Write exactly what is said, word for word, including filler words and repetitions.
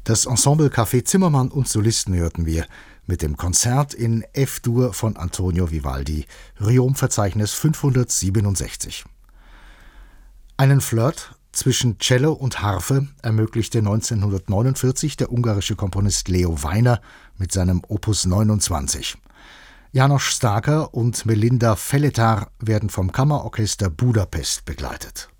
Das Ensemble Café Zimmermann und Solisten hörten wir mit dem Konzert in F-Dur von Antonio Vivaldi, Riom-Verzeichnis fünfhundertsiebenundsechzig. Einen Flirt zwischen Cello und Harfe ermöglichte neunzehnhundertneunundvierzig der ungarische Komponist Leo Weiner mit seinem Opus neunundzwanzig. János Starker und Melinda Feletar werden vom Kammerorchester Budapest begleitet.